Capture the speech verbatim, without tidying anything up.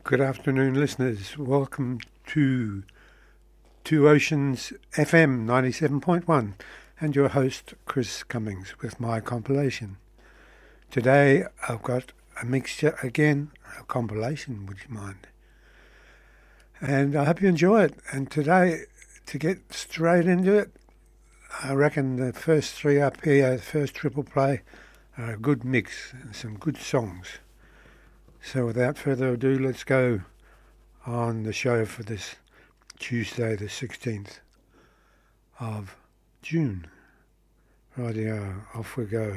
Good afternoon, listeners. Welcome to Two Oceans F M ninety-seven point one and your host, Chris Cummings, with my compilation. Today, I've got a mixture again, a compilation, would you mind? And I hope you enjoy it. And today, to get straight into it, I reckon the first three up here, the first triple play, are a good mix and some good songs. So without further ado, let's go on the show for this Tuesday the sixteenth of June. Rightio, off we go.